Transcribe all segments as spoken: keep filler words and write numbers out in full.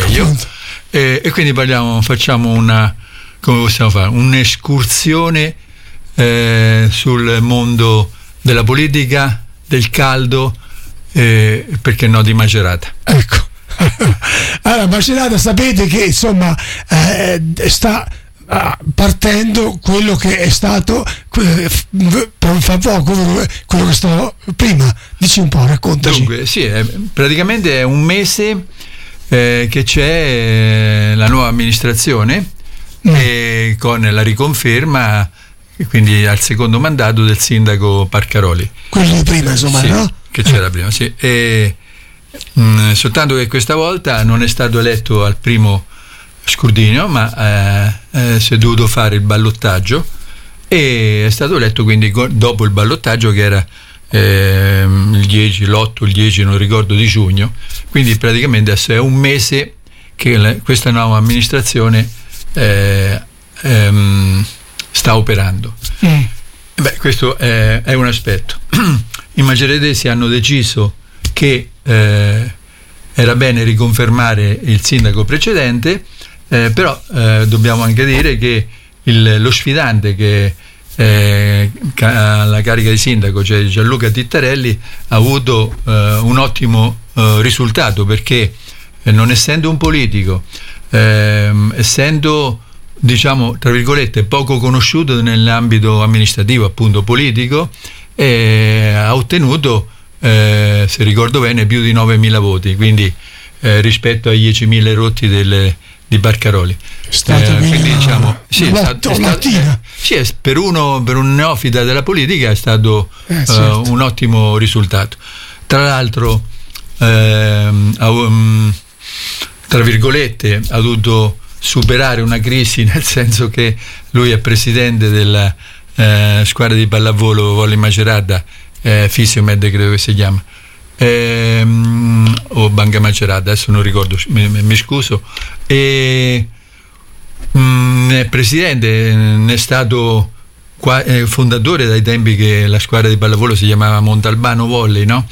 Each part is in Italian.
meglio. E, e quindi parliamo, facciamo una, come possiamo fare, un'escursione eh, sul mondo della politica, del caldo, eh, perché no, di Macerata. Ecco. Allora, Macerata, sapete che insomma eh, sta partendo quello che è stato eh, fa poco, quello che sto prima. Dici un po', raccontaci. Dunque, sì, è, praticamente è un mese eh, che c'è eh, la nuova amministrazione mm. e con la riconferma, quindi al secondo mandato del sindaco Parcaroli. Quello di prima, insomma, sì, no? Che c'era prima, sì. E, mh, soltanto che questa volta non è stato eletto al primo scrutinio, ma eh, eh, si è dovuto fare il ballottaggio e è stato eletto quindi dopo il ballottaggio, che era eh, il dieci, l'otto, il dieci, non ricordo, di giugno. Quindi praticamente adesso è un mese che la, questa nuova amministrazione eh, ehm, sta operando. Mm. Beh, questo è, è un aspetto. I maceratesi hanno deciso che eh, era bene riconfermare il sindaco precedente, eh, però eh, dobbiamo anche dire che il, lo sfidante che eh, ha la carica di sindaco, cioè Gianluca Tittarelli, ha avuto eh, un ottimo eh, risultato, perché eh, non essendo un politico, eh, essendo, diciamo, tra virgolette, poco conosciuto nell'ambito amministrativo, appunto politico, eh, ha ottenuto, eh, se ricordo bene, più di novemila voti, quindi eh, rispetto ai diecimila rotti delle, di Parcaroli. È stato eh, quindi, diciamo, sì, è stato, è stato, eh, sì, è, per uno, per un neofita della politica è stato eh, certo. uh, un ottimo risultato. Tra l'altro, ehm, um, tra virgolette, ha dovuto superare una crisi, nel senso che lui è presidente della eh, squadra di pallavolo Volley Macerata, eh, Fisiomed credo che si chiama, ehm, o Banca Macerata, adesso non ricordo, mi, mi scuso, e mh, è presidente, ne è stato qua, eh, fondatore dai tempi che la squadra di pallavolo si chiamava Montalbano Volley, no?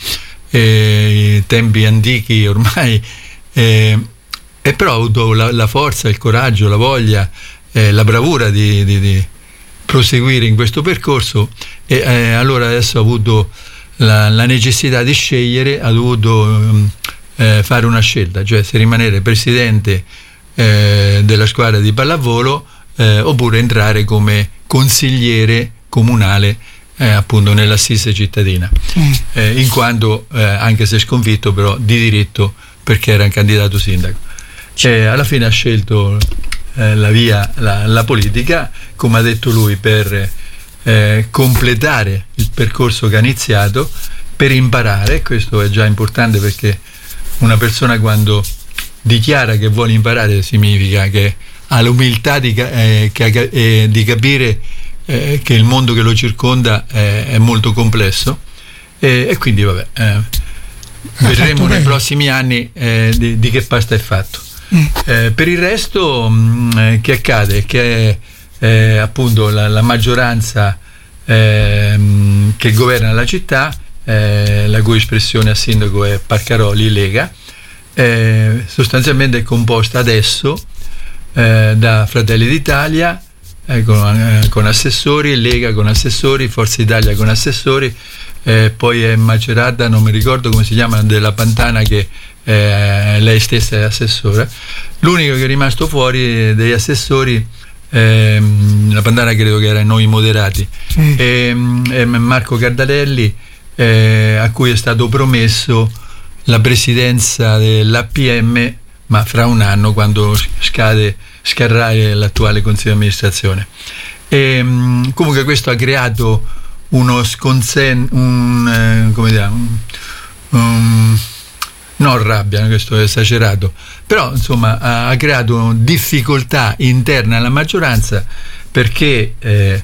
E, tempi antichi ormai, eh, e però ha avuto la, la forza, il coraggio, la voglia, eh, la bravura di, di, di proseguire in questo percorso, e eh, allora adesso ha avuto la, la necessità di scegliere, ha dovuto eh, fare una scelta, cioè se rimanere presidente eh, della squadra di pallavolo eh, oppure entrare come consigliere comunale eh, appunto nell'assise cittadina, mm. eh, in quanto eh, anche se sconfitto però di diritto, perché era un candidato sindaco. E alla fine ha scelto eh, la via, la, la politica, come ha detto lui, per eh, completare il percorso che ha iniziato, per imparare. Questo è già importante, perché una persona quando dichiara che vuole imparare significa che ha l'umiltà di, eh, che, eh, di capire eh, che il mondo che lo circonda eh, è molto complesso, e, e quindi vabbè, eh, vedremo nei prossimi anni eh, di, di che pasta è fatto. Mm. Eh, per il resto mh, che accade? Che eh, appunto la, la maggioranza eh, mh, che governa la città, eh, la cui espressione a sindaco è Parcaroli, Lega, eh, sostanzialmente è composta adesso eh, da Fratelli d'Italia eh, con, eh, con assessori, Lega con assessori, Forza Italia con assessori, eh, poi è Macerata, non mi ricordo come si chiama, della Pantana, che Eh, lei stessa è assessore. L'unico che è rimasto fuori degli assessori, eh, la Pantana credo che era Noi Moderati, mm. e, e Marco Cardarelli, eh, a cui è stato promesso la presidenza dell'A P M, ma fra un anno, quando scade scarrà l'attuale consiglio di amministrazione. E, comunque questo ha creato uno sconsen un, eh, come dire, un, un non rabbia, questo è esagerato, però insomma ha, ha creato difficoltà interne alla maggioranza, perché eh,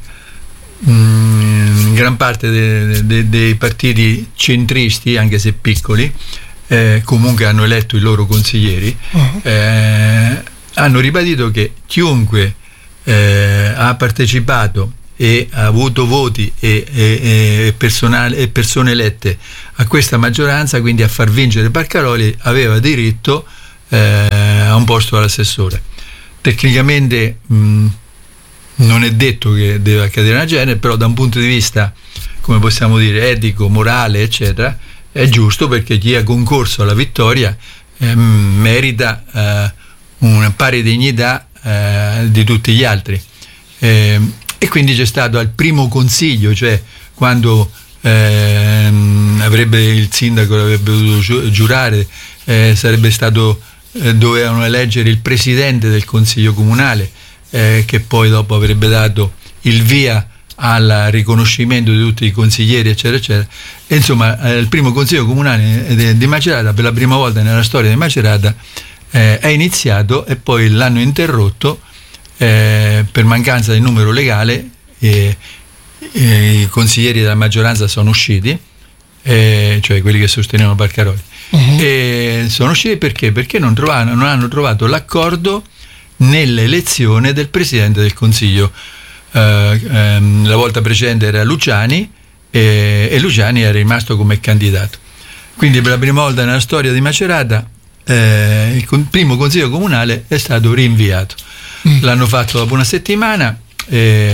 mh, gran parte de, de, dei partiti centristi, anche se piccoli, eh, comunque hanno eletto i loro consiglieri, uh-huh. eh, hanno ribadito che chiunque eh, ha partecipato e ha avuto voti e, e, e, personale, e persone elette a questa maggioranza, quindi a far vincere Parcaroli, aveva diritto eh, a un posto all'assessore. Tecnicamente mh, non è detto che deve accadere una genere, però da un punto di vista, come possiamo dire, etico, morale, eccetera, è giusto, perché chi ha concorso alla vittoria eh, merita eh, una pari dignità eh, di tutti gli altri. Eh, e quindi c'è stato al primo consiglio, cioè quando eh, avrebbe il sindaco avrebbe dovuto giurare, eh, sarebbe stato eh, dovevano eleggere il presidente del consiglio comunale, eh, che poi dopo avrebbe dato il via al riconoscimento di tutti i consiglieri, eccetera, eccetera. E insomma, eh, il primo consiglio comunale di, di Macerata, per la prima volta nella storia di Macerata, eh, è iniziato, e poi l'hanno interrotto eh, per mancanza di numero legale. Eh, eh, I consiglieri della maggioranza sono usciti, eh, cioè quelli che sostenevano Parcaroli. Uh-huh. E sono usciti perché? Perché non, trovano, non hanno trovato l'accordo nell'elezione del presidente del consiglio. Uh, um, la volta precedente era Luciani, e, e Luciani era rimasto come candidato. Quindi per la prima volta nella storia di Macerata eh, il con, primo consiglio comunale è stato rinviato. Mm. L'hanno fatto dopo una settimana. Eh,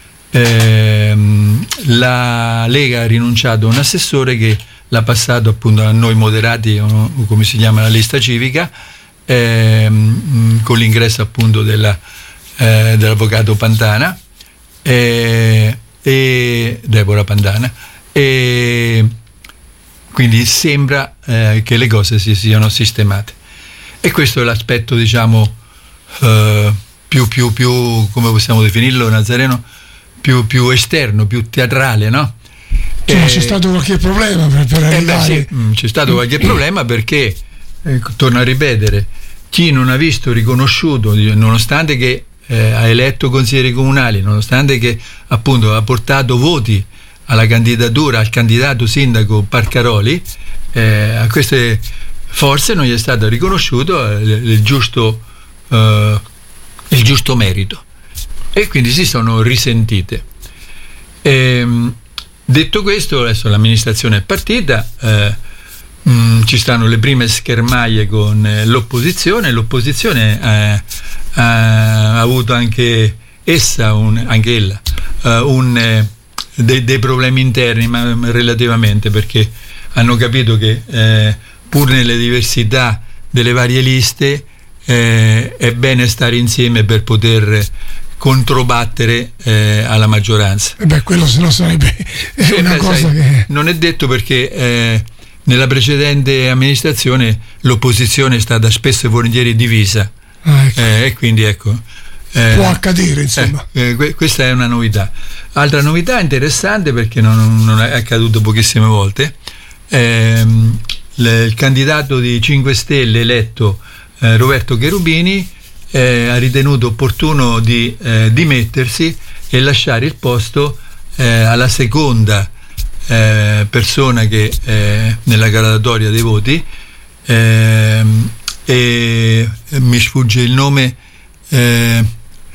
eh, la Lega ha rinunciato a un assessore che l'ha passato appunto a noi moderati, o, o come si chiama la lista civica, eh, con l'ingresso appunto della, eh, dell'avvocato Pantana. E, e Deborah Pantana, e quindi sembra eh, che le cose si siano sistemate, e questo è l'aspetto, diciamo, eh, più, più, più, come possiamo definirlo, Nazareno, più, più esterno, più teatrale, no? Cioè, e, c'è stato qualche problema per, per arrivare? Eh beh, sì, c'è stato qualche problema perché, eh, torno a ripetere, chi non ha visto riconosciuto, nonostante che Eh, ha eletto consiglieri comunali, nonostante che appunto ha portato voti alla candidatura, al candidato sindaco Parcaroli, eh, a queste forze non gli è stato riconosciuto il, il, giusto, eh, il giusto merito, e quindi si sono risentite. E, detto questo, adesso l'amministrazione è partita, eh, mh, ci stanno le prime schermaglie con eh, l'opposizione. L'opposizione eh, ha avuto anche essa, un, anche ella, uh, un, eh, dei, dei problemi interni, ma relativamente, perché hanno capito che eh, pur nelle diversità delle varie liste eh, è bene stare insieme per poter controbattere eh, alla maggioranza. E beh, quello se no sarebbe sì, una beh, cosa sai, che... Non è detto, perché eh, nella precedente amministrazione l'opposizione è stata spesso e volentieri divisa. Ah, ecco. eh, e quindi ecco eh, può accadere, insomma. eh, eh, questa è una novità. Altra novità interessante, perché non, non è accaduto pochissime volte, ehm, le, il candidato di cinque Stelle eletto, eh, Roberto Cherubini, eh, ha ritenuto opportuno di eh, dimettersi e lasciare il posto eh, alla seconda eh, persona che eh, nella graduatoria dei voti, eh, e mi sfugge il nome, eh,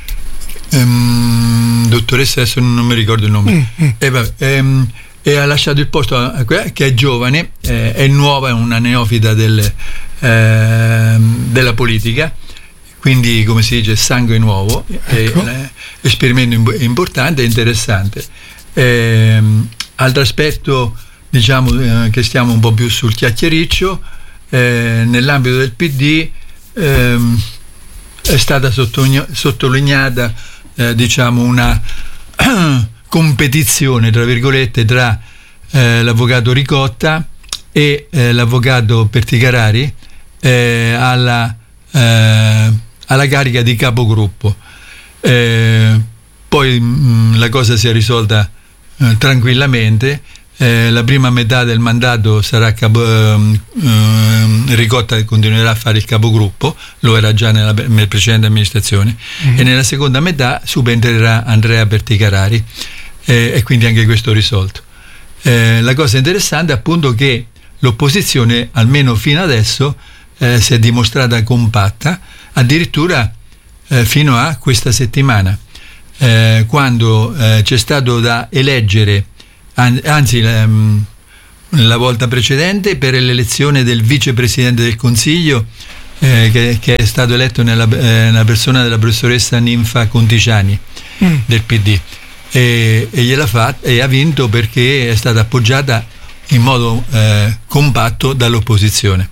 ehm, dottoressa, adesso non mi ricordo il nome, mm-hmm. e, vabbè, ehm, e ha lasciato il posto a quella che è giovane, eh, è nuova, è una neofita del, eh, della politica, quindi, come si dice, sangue nuovo, ecco. È, è esperimento importante e interessante. Eh, altro aspetto, diciamo, eh, che stiamo un po' più sul chiacchiericcio. Eh, nell'ambito del P D ehm, è stata sottolineata eh, diciamo una competizione, tra virgolette, tra eh, l'avvocato Ricotta e eh, l'avvocato Perticarari eh, alla, eh, alla carica di capogruppo. Eh, poi mh, la cosa si è risolta eh, tranquillamente. Eh, la prima metà del mandato sarà capo, ehm, ehm, Ricotta continuerà a fare il capogruppo, lo era già nella, nella precedente amministrazione, mm-hmm. e nella seconda metà subentrerà Andrea Perticarari, eh, e quindi anche questo risolto. Eh, la cosa interessante è appunto che l'opposizione, almeno fino adesso, eh, si è dimostrata compatta, addirittura eh, fino a questa settimana, eh, quando eh, c'è stato da eleggere, anzi la, la volta precedente, per l'elezione del vicepresidente del Consiglio eh, che, che è stato eletto nella, eh, nella persona della professoressa Ninfa Contigiani mm. del P D, e, e gliel'ha fatta e ha vinto perché è stata appoggiata in modo eh, compatto dall'opposizione.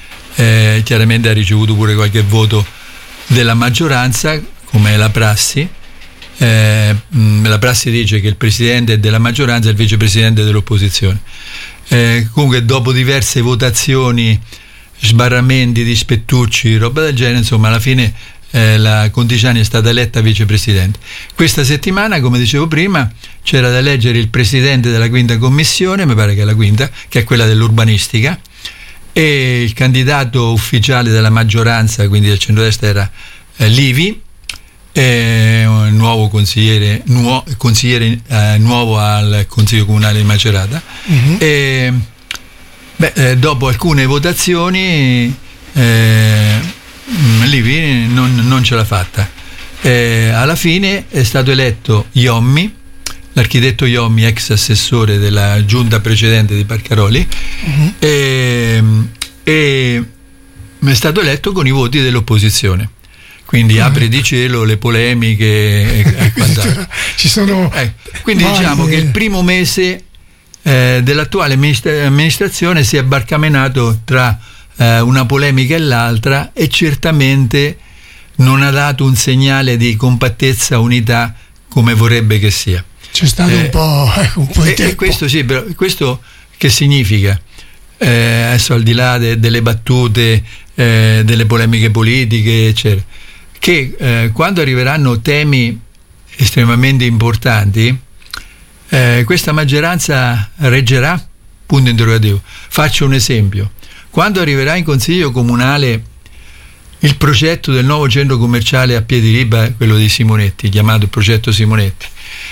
Eh, chiaramente ha ricevuto pure qualche voto della maggioranza, come è la prassi. Eh, mh, la prassi dice che il presidente è della maggioranza e il vicepresidente è dell'opposizione. Eh, comunque dopo diverse votazioni, sbarramenti di spettucci, roba del genere, insomma alla fine eh, la Contigiani è stata eletta vicepresidente. Questa settimana, come dicevo prima, c'era da eleggere il presidente della quinta commissione, mi pare che è la quinta, che è quella dell'urbanistica, e il candidato ufficiale della maggioranza, quindi del centrodestra, era eh, Livi, eh, un nuovo consigliere, nuo, consigliere eh, nuovo al Consiglio Comunale di Macerata. Uh-huh. E beh, eh, dopo alcune votazioni eh, Livi non, non ce l'ha fatta. Eh, alla fine è stato eletto Iommi, l'architetto Iommi, ex assessore della giunta precedente di Parcaroli, uh-huh. e, e è stato eletto con i voti dell'opposizione. Quindi uh-huh. apre di cielo le polemiche e, e quant'altro. Ci sono eh, quindi varie... diciamo che il primo mese eh, dell'attuale amministrazione si è barcamenato tra eh, una polemica e l'altra, e certamente non ha dato un segnale di compattezza, unità come vorrebbe che sia. C'è stato eh, un po', eh, un po' di e, tempo. E questo sì, però questo che significa? Eh, adesso al di là de, delle battute, eh, delle polemiche politiche, eccetera, che eh, quando arriveranno temi estremamente importanti, eh, questa maggioranza reggerà? Punto interrogativo. Faccio un esempio. Quando arriverà in Consiglio Comunale il progetto del nuovo centro commerciale a Piediriba, quello di Simonetti, chiamato progetto Simonetti,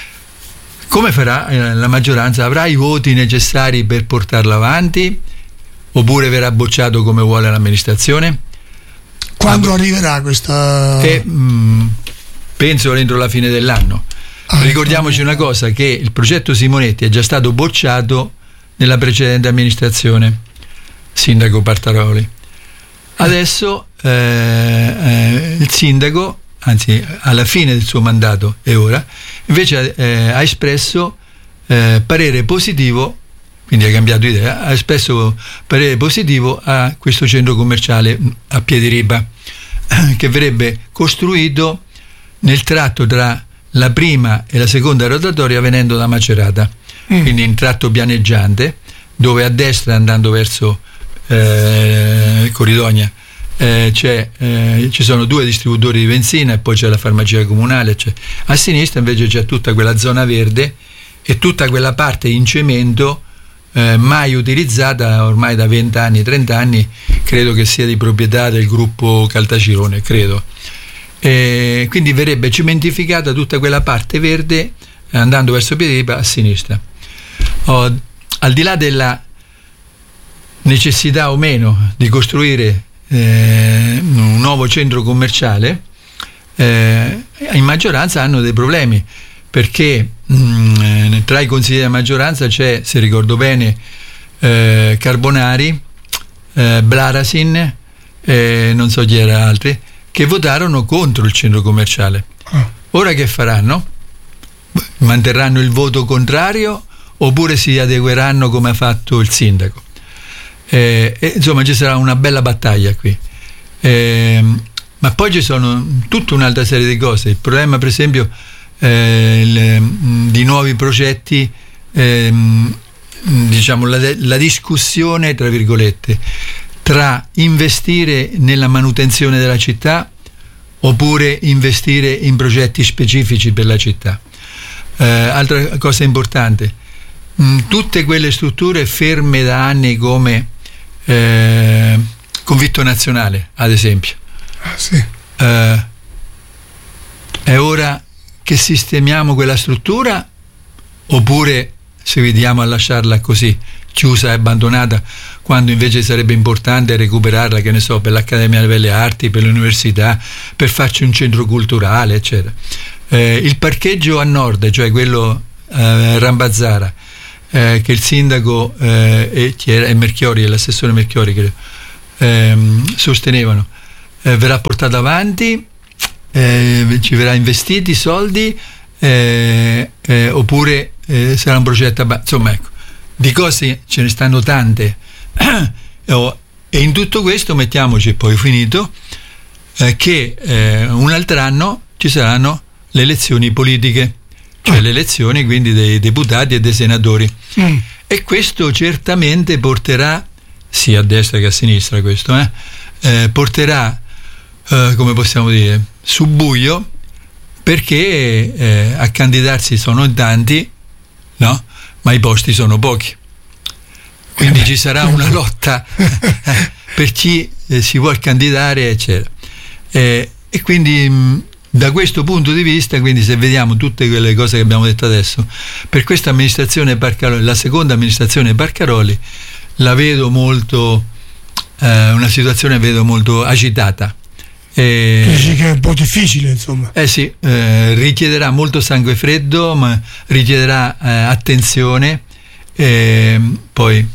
come farà la maggioranza? Avrà i voti necessari per portarlo avanti oppure verrà bocciato come vuole l'amministrazione? Quando ah, arriverà questa? Eh, mh, penso entro la fine dell'anno. Ah, Ricordiamoci una cosa, che il progetto Simonetti è già stato bocciato nella precedente amministrazione, sindaco Partaroli. Adesso eh, eh, il sindaco, anzi alla fine del suo mandato e ora, invece eh, ha espresso eh, parere positivo, quindi ha cambiato idea, ha espresso parere positivo a questo centro commerciale a Piediriba, che verrebbe costruito nel tratto tra la prima e la seconda rotatoria venendo da Macerata, mm. quindi in tratto pianeggiante, dove a destra, andando verso eh, Corridogna, Eh, c'è, eh, ci sono due distributori di benzina e poi c'è la farmacia comunale, cioè. A sinistra invece c'è tutta quella zona verde e tutta quella parte in cemento eh, mai utilizzata ormai da venti anni, trenta anni, credo che sia di proprietà del gruppo Caltagirone, credo. E quindi verrebbe cementificata tutta quella parte verde eh, andando verso Piediriba a sinistra. Oh, al di là della necessità o meno di costruire Eh, un nuovo centro commerciale, eh, in maggioranza hanno dei problemi, perché mh, tra i consiglieri della maggioranza c'è, se ricordo bene, eh, Carbonari, eh, Blarasin, eh, non so chi era altri, che votarono contro il centro commerciale. Ora che faranno? Manterranno il voto contrario oppure si adegueranno come ha fatto il sindaco? Eh, eh, insomma ci sarà una bella battaglia qui, eh, ma poi ci sono tutta un'altra serie di cose. Il problema per esempio eh, le, di nuovi progetti, eh, diciamo la, la discussione tra virgolette tra investire nella manutenzione della città oppure investire in progetti specifici per la città. Eh, altra cosa importante, mh, tutte quelle strutture ferme da anni come Eh, Convitto Nazionale, ad esempio, ah, sì. eh, è ora che sistemiamo quella struttura oppure se vediamo a lasciarla così chiusa e abbandonata, quando invece sarebbe importante recuperarla, che ne so, per l'Accademia delle Belle Arti, per l'università, per farci un centro culturale, eccetera. Eh, il parcheggio a nord, cioè quello eh, Rambazzara, Eh, che il sindaco eh, e, chi era, e Merchiori, l'assessore Merchiori credo, ehm, sostenevano, eh, verrà portato avanti, eh, ci verrà investiti soldi, eh, eh, oppure eh, sarà un progetto abba- insomma, ecco, di cose ce ne stanno tante. E in tutto questo mettiamoci, poi finito, eh, che eh, un altro anno ci saranno le elezioni politiche, cioè oh. le elezioni quindi dei deputati e dei senatori, mm. e questo certamente porterà, sia a destra che a sinistra questo, eh, eh, porterà, eh, come possiamo dire, subbuglio, perché eh, a candidarsi sono in tanti, no? Ma i posti sono pochi. Quindi ci sarà una lotta per chi eh, si vuole candidare, eccetera. Eh, e quindi mh, da questo punto di vista, quindi se vediamo tutte quelle cose che abbiamo detto adesso, per questa amministrazione Barcaroli, la seconda amministrazione Barcaroli, la vedo molto, eh, una situazione vedo molto agitata. Eh, Dici che è un po' difficile, insomma. Eh sì, eh, richiederà molto sangue freddo, ma richiederà eh, attenzione. Eh, poi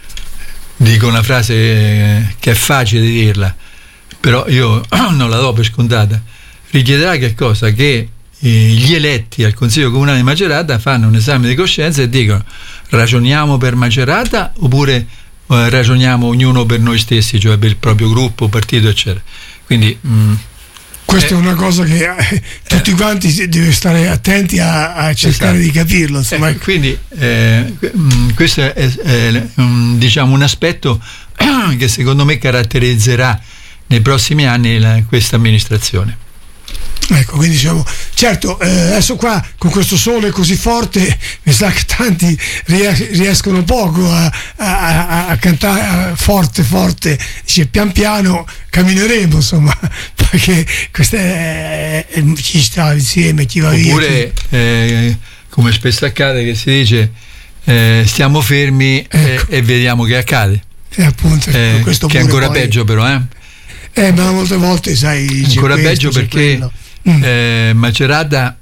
dico una frase che è facile di dirla, però io non la do per scontata. Richiederà che cosa? Che eh, gli eletti al Consiglio Comunale di Macerata fanno un esame di coscienza e dicono: ragioniamo per Macerata oppure eh, ragioniamo ognuno per noi stessi, cioè per il proprio gruppo, partito, eccetera. Quindi mh, questa eh, è una cosa che eh, tutti eh, quanti devono stare attenti a, a cercare esatto. di capirlo, insomma. Eh, quindi eh, mh, questo è, è, è um, diciamo un aspetto che secondo me caratterizzerà nei prossimi anni la, questa amministrazione. Ecco, quindi diciamo, certo, eh, adesso qua con questo sole così forte mi sa che tanti ries- riescono poco a, a, a, a cantare forte forte, dice pian piano cammineremo, insomma, perché questo è, è, chi sta insieme, chi va oppure, via. Oppure, eh, come spesso accade, che si dice eh, stiamo fermi, ecco. e, e vediamo che accade. E appunto, eh, questo che è ancora poi, peggio però, eh? Eh, ma molte volte sai ancora questo, peggio perché mm. eh, Macerata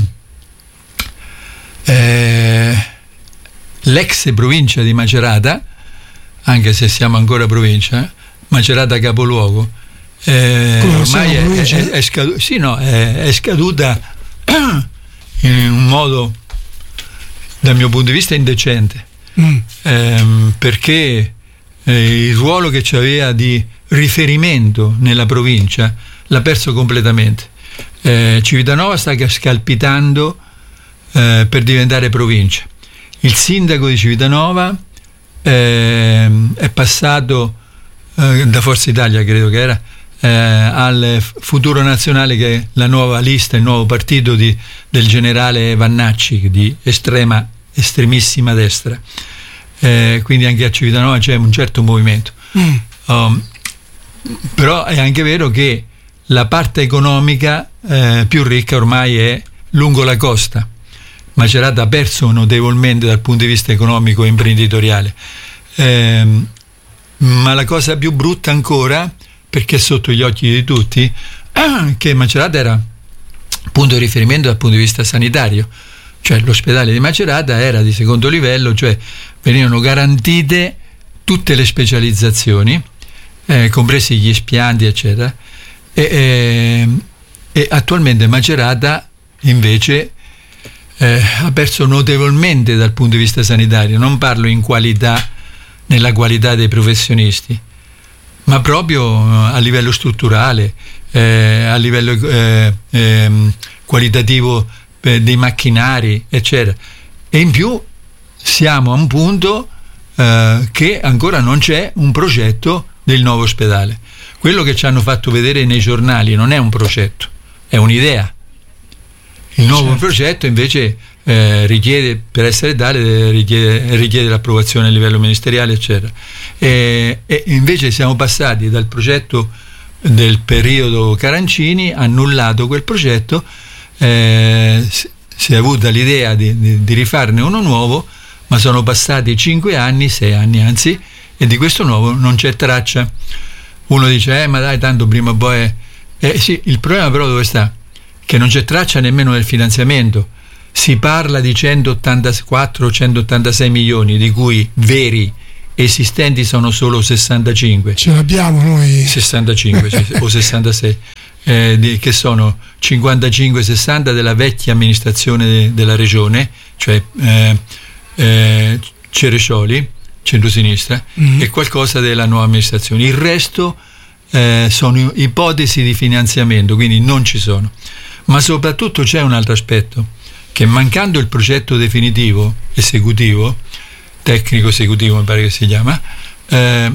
eh, l'ex provincia di Macerata, anche se siamo ancora provincia, eh, Macerata capoluogo, eh, ormai è, è, è, scaduta, sì, no, è, è scaduta in un modo, dal mio punto di vista, indecente, mm. ehm, perché eh, il ruolo che c'aveva di riferimento nella provincia l'ha perso completamente. eh, Civitanova sta scalpitando eh, per diventare provincia. Il sindaco di Civitanova eh, è passato eh, da Forza Italia, credo che era, eh, al Futuro Nazionale, che è la nuova lista, il nuovo partito di, del generale Vannacci, di estrema estremissima destra. Eh, quindi anche a Civitanova c'è un certo movimento. mm. um, Però è anche vero che la parte economica eh, più ricca ormai è lungo la costa. Macerata ha perso notevolmente dal punto di vista economico e imprenditoriale. Eh, ma la cosa più brutta ancora, perché è sotto gli occhi di tutti, che Macerata era punto di riferimento dal punto di vista sanitario. Cioè l'ospedale di Macerata era di secondo livello, cioè venivano garantite tutte le specializzazioni, Eh, compresi gli espianti, eccetera, e, e, e attualmente Macerata invece eh, ha perso notevolmente dal punto di vista sanitario. Non parlo in qualità, nella qualità dei professionisti, ma proprio a livello strutturale, eh, a livello eh, eh, qualitativo eh, dei macchinari, eccetera. E in più siamo a un punto eh, che ancora non c'è un progetto del nuovo ospedale. Quello che ci hanno fatto vedere nei giornali non è un progetto, è un'idea. Il nuovo certo. progetto invece eh, richiede, per essere tale, richiede, richiede l'approvazione a livello ministeriale, eccetera. E, e invece siamo passati dal progetto del periodo Carancini, annullato quel progetto, eh, si è avuta l'idea di, di, di rifarne uno nuovo, ma sono passati cinque anni, sei anni anzi, e di questo nuovo non c'è traccia. Uno dice eh ma dai, tanto prima o poi eh sì, il problema però dove sta? Che non c'è traccia nemmeno del finanziamento. Si parla di centottantaquattro centottantasei milioni, di cui veri esistenti sono solo sessantacinque. Ce l'abbiamo noi. sessantacinque o sessantasei, eh, di, che sono cinquantacinque sessanta della vecchia amministrazione de, della regione, cioè eh, eh, Cerescioli, centrosinistra, mm-hmm. e qualcosa della nuova amministrazione. Il resto eh, sono ipotesi di finanziamento, quindi non ci sono. Ma soprattutto c'è un altro aspetto, che mancando il progetto definitivo, esecutivo, tecnico esecutivo mi pare che si chiama, eh,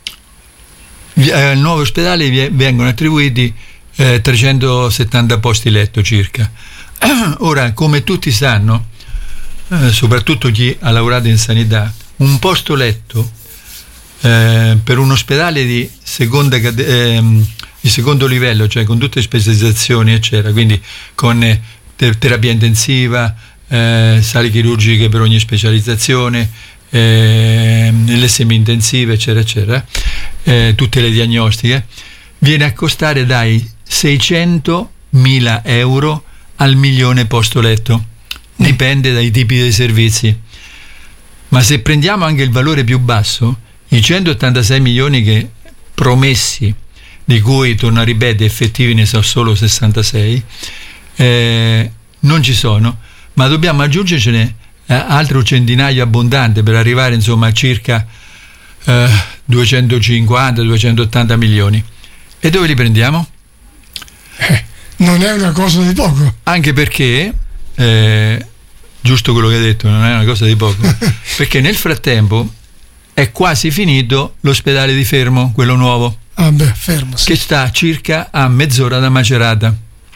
al nuovo ospedale vengono attribuiti eh, trecentosettanta posti letto circa. Ora, come tutti sanno, eh, soprattutto chi ha lavorato in sanità, un posto letto eh, per un ospedale di, seconda, eh, di secondo livello, cioè con tutte le specializzazioni eccetera, quindi con eh, terapia intensiva, eh, sale chirurgiche per ogni specializzazione, eh, le semi-intensive eccetera eccetera, eh, tutte le diagnostiche, viene a costare dai seicentomila euro al milione posto letto, dipende dai tipi dei servizi. Ma se prendiamo anche il valore più basso, i centottantasei milioni che promessi, di cui, torno a ripetere, effettivi ne sono solo sessantasei, eh, non ci sono, ma dobbiamo aggiungercene eh, altro centinaio abbondante per arrivare insomma a circa eh, duecentocinquanta duecentottanta milioni. E dove li prendiamo? Eh, non è una cosa di poco. Anche perché, eh, giusto quello che hai detto, non è una cosa di poco, perché nel frattempo è quasi finito l'ospedale di Fermo, quello nuovo, ah beh, Fermo, sì. che sta circa a mezz'ora da Macerata,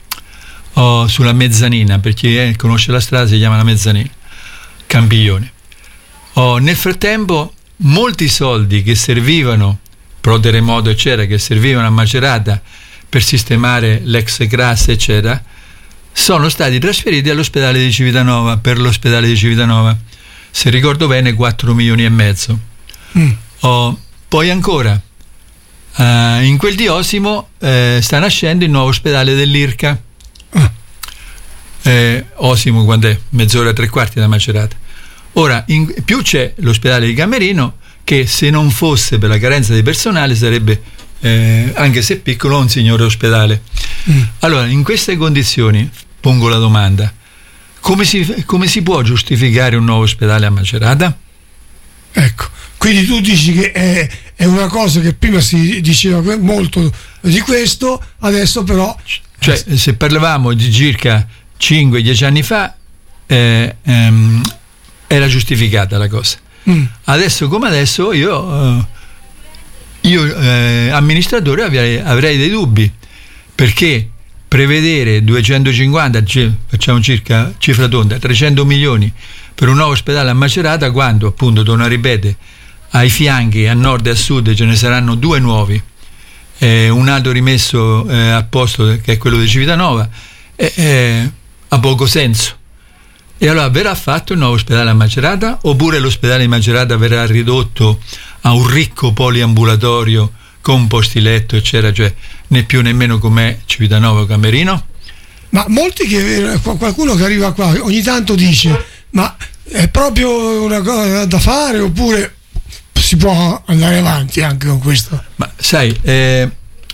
o sulla Mezzanina, per chi eh, conosce la strada si chiama la Mezzanina, Campiglione. Oh, nel frattempo molti soldi che servivano, pro terremoto eccetera, che servivano a Macerata per sistemare l'ex Gras eccetera, sono stati trasferiti all'ospedale di Civitanova, per l'ospedale di Civitanova, se ricordo bene quattro milioni e mezzo. Mm. Oh, poi ancora uh, in quel di Osimo eh, sta nascendo il nuovo ospedale dell'Irca. Ah. eh, Osimo quando è? Mezz'ora e tre quarti da Macerata. Ora in più c'è l'ospedale di Camerino, che se non fosse per la carenza di personale sarebbe eh, anche se piccolo un signore ospedale. Mm. Allora in queste condizioni pongo la domanda: come si, come si può giustificare un nuovo ospedale a Macerata? Ecco, quindi tu dici che è, è una cosa che prima si diceva molto di questo, adesso però, cioè se parlavamo di circa cinque dieci anni fa eh, ehm, era giustificata la cosa. Mm. Adesso come adesso io eh, io eh, amministratore avrei, avrei dei dubbi, perché prevedere duecentocinquanta, facciamo circa cifra tonda, trecento milioni per un nuovo ospedale a Macerata, quando appunto, torno a ripetere, ai fianchi, a nord e a sud ce ne saranno due nuovi, eh, un altro rimesso eh, a posto che è quello di Civitanova, eh, eh, ha poco senso. E allora verrà fatto il nuovo ospedale a Macerata, oppure l'ospedale di Macerata verrà ridotto a un ricco poliambulatorio con posti letto eccetera, cioè né più nemmeno com'è Civitanova o Camerino? Ma molti che qualcuno che arriva qua ogni tanto dice: ma è proprio una cosa da fare oppure si può andare avanti anche con questo? Ma sai, eh,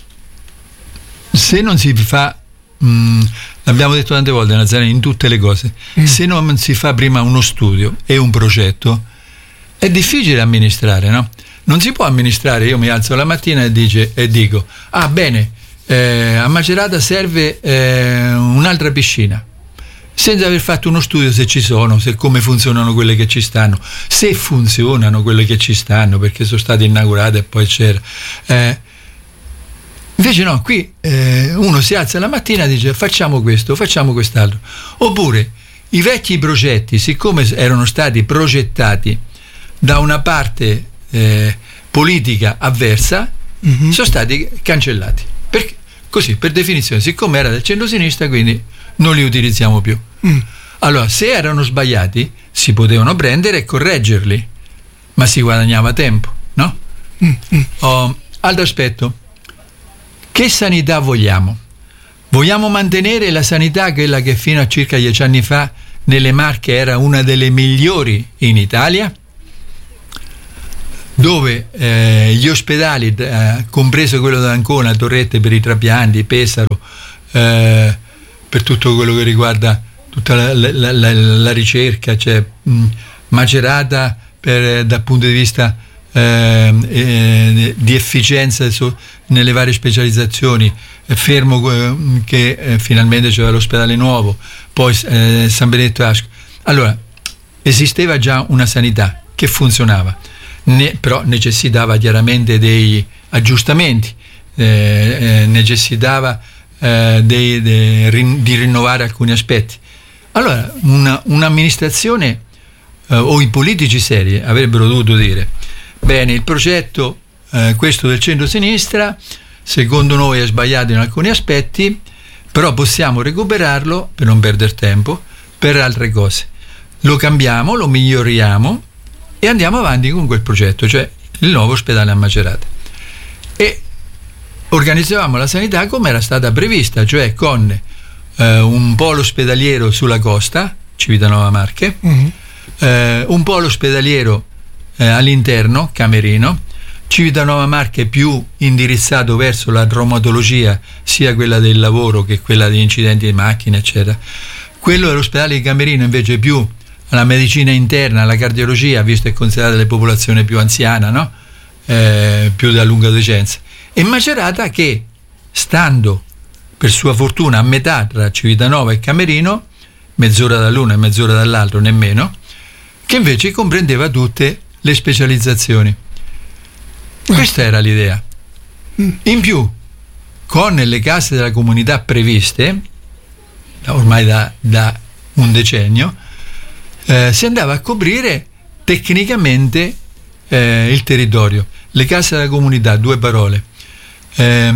se non si fa, mh, l'abbiamo detto tante volte Nazareno, in tutte le cose, mm. se non si fa prima uno studio e un progetto è difficile amministrare, no? Non si può amministrare, io mi alzo la mattina e, dice, e dico: ah bene, eh, a Macerata serve eh, un'altra piscina, senza aver fatto uno studio se ci sono, se come funzionano quelle che ci stanno, se funzionano quelle che ci stanno, perché sono state inaugurate e poi c'era. Eh, invece no, qui eh, uno si alza la mattina e dice: facciamo questo, facciamo quest'altro. Oppure i vecchi progetti, siccome erano stati progettati da una parte eh, politica avversa, mm-hmm. sono stati cancellati. Perché? Così, per definizione, siccome era del centro-sinistra, quindi non li utilizziamo più. Mm. Allora, se erano sbagliati, si potevano prendere e correggerli, ma si guadagnava tempo, no? Mm-hmm. Oh, altro aspetto: che sanità vogliamo? Vogliamo mantenere la sanità, quella che fino a circa dieci anni fa nelle Marche era una delle migliori in Italia? dove eh, gli ospedali, eh, compreso quello d'Ancona, Torrette per i trapianti, Pesaro, eh, per tutto quello che riguarda tutta la, la, la, la ricerca, cioè mh, Macerata per, dal punto di vista eh, eh, di efficienza su, nelle varie specializzazioni, eh, Fermo eh, che eh, finalmente c'era l'ospedale nuovo, poi eh, San Benedetto Asco. Allora, esisteva già una sanità che funzionava, ne, però necessitava chiaramente dei aggiustamenti, eh, eh, necessitava eh, dei, dei, di rinnovare alcuni aspetti. Allora, una, un'amministrazione eh, o i politici seri avrebbero dovuto dire: bene, il progetto, eh, questo del centro-sinistra, secondo noi è sbagliato in alcuni aspetti, però possiamo recuperarlo, per non perdere tempo, per altre cose. Lo cambiamo, lo miglioriamo e andiamo avanti con quel progetto, cioè il nuovo ospedale a Macerata. E organizzavamo la sanità come era stata prevista, cioè con eh, un polo ospedaliero sulla costa, Civitanova Marche, uh-huh. eh, un polo ospedaliero eh, all'interno, Camerino, Civitanova Marche più indirizzato verso la traumatologia, sia quella del lavoro che quella degli incidenti di macchine, eccetera. Quello dell'ospedale di Camerino invece più alla medicina interna, alla cardiologia, visto che è considerata la popolazione più anziana, no? eh, più da lunga decenza. E Macerata che, stando per sua fortuna a metà tra Civitanova e Camerino, mezz'ora dall'uno e mezz'ora dall'altro, nemmeno, che invece comprendeva tutte le specializzazioni. Questa era l'idea. In più, con le case della comunità previste, ormai da, da un decennio, eh, si andava a coprire tecnicamente eh, il territorio. Le case della comunità, due parole. Eh,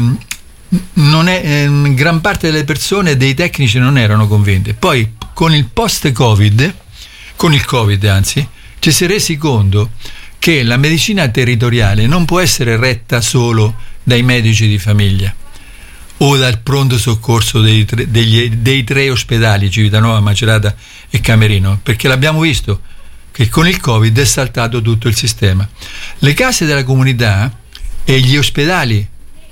non è, eh, gran parte delle persone, dei tecnici, non erano convinte. Poi, con il post-Covid, con il Covid anzi, ci si è resi conto che la medicina territoriale non può essere retta solo dai medici di famiglia o dal pronto soccorso dei tre, degli, dei tre ospedali, Civitanova, Macerata e Camerino, perché l'abbiamo visto che con il Covid è saltato tutto il sistema. Le case della comunità e gli ospedali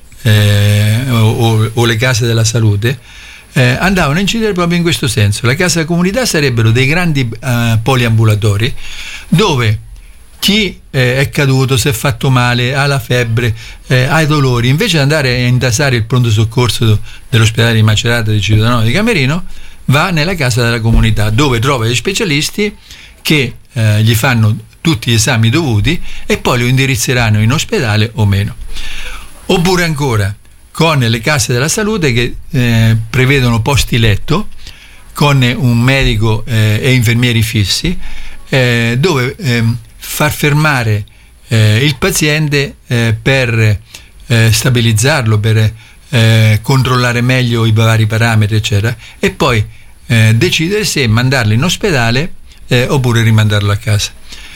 eh, o, o le case della salute eh, andavano a incidere proprio in questo senso. La casa della comunità sarebbero dei grandi eh, poliambulatori dove chi eh, è caduto, si è fatto male, ha la febbre, eh, ha i dolori, invece di andare a intasare il pronto soccorso dell'ospedale di Macerata, di Civitanova, di Camerino, va nella casa della comunità, dove trova gli specialisti che eh, gli fanno tutti gli esami dovuti e poi lo indirizzeranno in ospedale o meno. Oppure ancora con le case della salute che eh, prevedono posti letto con un medico eh, e infermieri fissi, eh, dove eh, far fermare eh, il paziente eh, per eh, stabilizzarlo, per eh, controllare meglio i vari parametri, eccetera, e poi eh, decidere se mandarlo in ospedale eh, oppure rimandarlo a casa.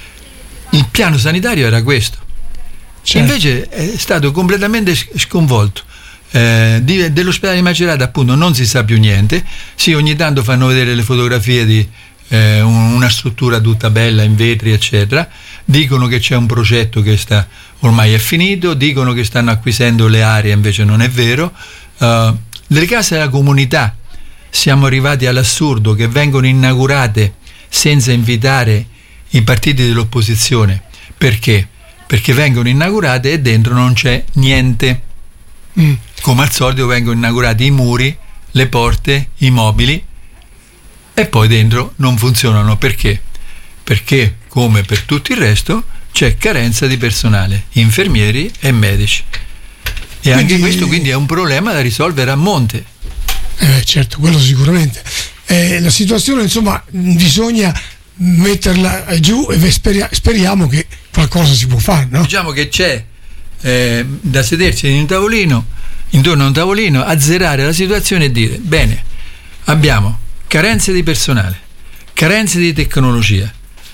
Il piano sanitario era questo. Certo. Invece è stato completamente sconvolto. Eh, di, dell'ospedale di Macerata appunto non si sa più niente. Sì, ogni tanto fanno vedere le fotografie di eh, una struttura tutta bella in vetri, eccetera. Dicono che c'è un progetto che sta ormai è finito, dicono che stanno acquisendo le aree, invece non è vero. Uh, le case della comunità, siamo arrivati all'assurdo che vengono inaugurate senza invitare i partiti dell'opposizione. Perché? Perché vengono inaugurate e dentro non c'è niente. Mm. Come al solito vengono inaugurati i muri, le porte, i mobili e poi dentro non funzionano. Perché? Perché, come per tutto il resto, c'è carenza di personale, infermieri e medici. E quindi, anche questo quindi è un problema da risolvere a monte. Eh, certo, quello sicuramente. Eh, la situazione, insomma, bisogna metterla giù e speria- speriamo che qualcosa si può fare, no? Diciamo che c'è eh, da sedersi in un tavolino, intorno a un tavolino, azzerare la situazione e dire: bene, abbiamo carenze di personale, carenze di tecnologia,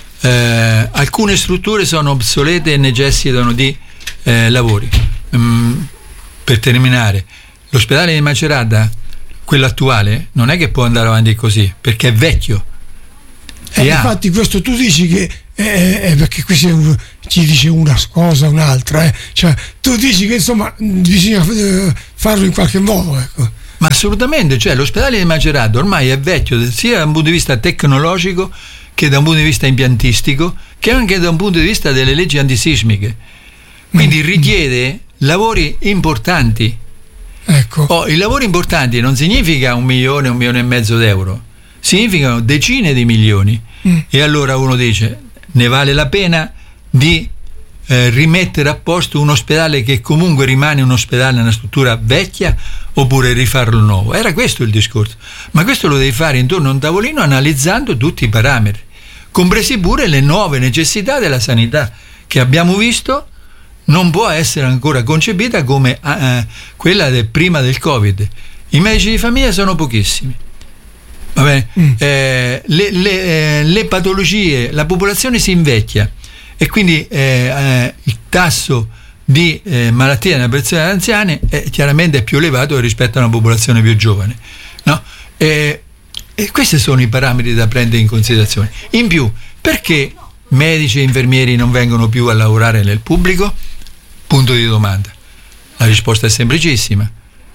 eh, alcune strutture sono obsolete e necessitano di eh, lavori. Mm, per terminare, l'ospedale di Macerata, quello attuale, non è che può andare avanti così, perché è vecchio. Eh, infatti ha... questo tu dici che eh, eh, perché qui c'è, un, chi dice una cosa o un'altra, eh. Cioè, tu dici che insomma bisogna eh, farlo in qualche modo, ecco. Ma assolutamente, cioè l'ospedale di Macerata ormai è vecchio sia da un punto di vista tecnologico che da un punto di vista impiantistico, che anche da un punto di vista delle leggi antisismiche. Quindi richiede lavori importanti. Ecco. Oh, i lavori importanti non significa un milione, un milione e mezzo d'euro, significano decine di milioni. Mm. E allora uno dice, ne vale la pena di eh, rimettere a posto un ospedale che comunque rimane un ospedale, una struttura vecchia, oppure rifarlo nuovo? Era questo il discorso. Ma questo lo devi fare intorno a un tavolino analizzando tutti i parametri, compresi pure le nuove necessità della sanità, che abbiamo visto non può essere ancora concepita come eh, quella del prima del Covid. I medici di famiglia sono pochissimi, va bene? Mm. Eh, le, le, eh, le patologie, la popolazione si invecchia e quindi eh, eh, il tasso di eh, malattie nelle persone anziane è chiaramente più elevato rispetto a una popolazione più giovane, no? E, e questi sono i parametri da prendere in considerazione. In più, perché medici e infermieri non vengono più a lavorare nel pubblico? Punto di domanda. La risposta è semplicissima.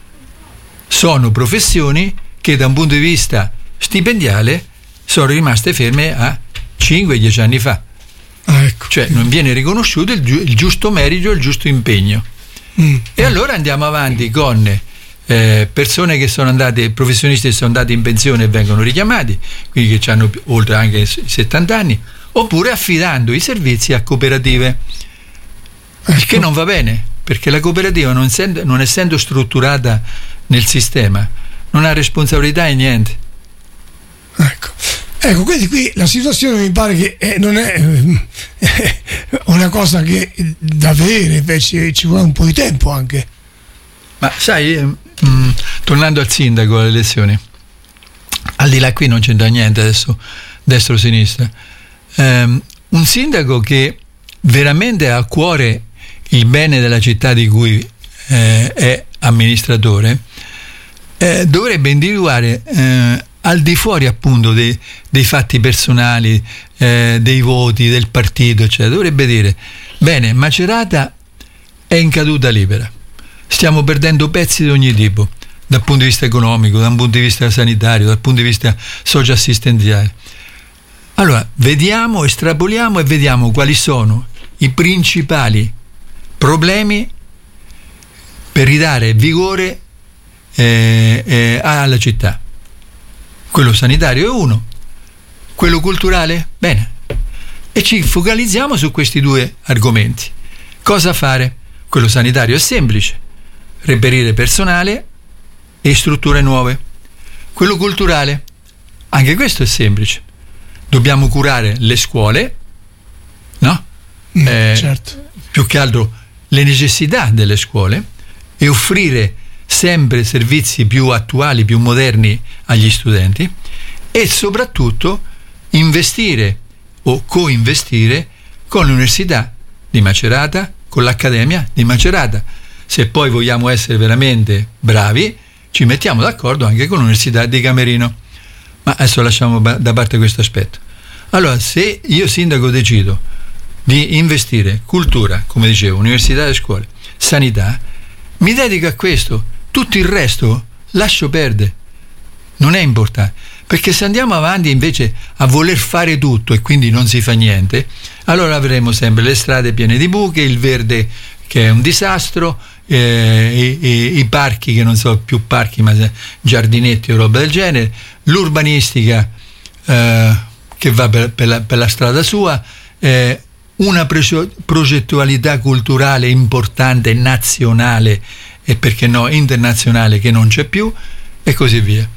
Sono professioni che da un punto di vista stipendiale sono rimaste ferme a cinque dieci anni fa. Ah, ecco. Cioè non viene riconosciuto il, gi- il giusto merito, il giusto impegno. Mm. E allora andiamo avanti con eh, persone che sono andate, professionisti che sono andati in pensione e vengono richiamati, quindi che hanno oltre anche settanta anni, oppure affidando i servizi a cooperative. Il che non va bene, perché la cooperativa, non essendo, non essendo strutturata nel sistema, non ha responsabilità e niente. Ecco, ecco, quindi qui la situazione mi pare che eh, non è eh, una cosa che da avere, invece ci vuole un po' di tempo anche. Ma sai, mh, tornando al sindaco alle elezioni, al di là qui non c'entra niente adesso, destra o sinistra, um, un sindaco che veramente ha a cuore il bene della città di cui eh, è amministratore, eh, dovrebbe individuare eh, al di fuori appunto dei, dei fatti personali, eh, dei voti, del partito, eccetera, dovrebbe dire: bene, Macerata è in caduta libera, stiamo perdendo pezzi di ogni tipo, dal punto di vista economico, dal punto di vista sanitario, dal punto di vista socio-assistenziale. Allora, vediamo, estrapoliamo e vediamo quali sono i principali problemi per ridare vigore eh, eh, alla città. Quello sanitario è uno, quello culturale, bene, e ci focalizziamo su questi due argomenti. Cosa fare? Quello sanitario è semplice: reperire personale e strutture nuove. Quello culturale, anche questo è semplice: dobbiamo curare le scuole, no? Mm, eh, certo. Più che altro le necessità delle scuole, e offrire sempre servizi più attuali, più moderni agli studenti, e soprattutto investire o coinvestire con l'Università di Macerata, con l'Accademia di Macerata. Se poi vogliamo essere veramente bravi, ci mettiamo d'accordo anche con l'Università di Camerino. Ma adesso lasciamo da parte questo aspetto. Allora, se io sindaco decido di investire cultura, come dicevo, università e scuole, sanità, mi dedico a questo. Tutto il resto lascio perdere, non è importante, perché se andiamo avanti invece a voler fare tutto e quindi non si fa niente, allora avremo sempre le strade piene di buche, il verde che è un disastro, eh, i, i, i parchi che non sono più parchi ma giardinetti o roba del genere, l'urbanistica eh, che va per, per, la, per la strada sua, eh, una progettualità culturale importante, nazionale e perché no internazionale, che non c'è più, e così via.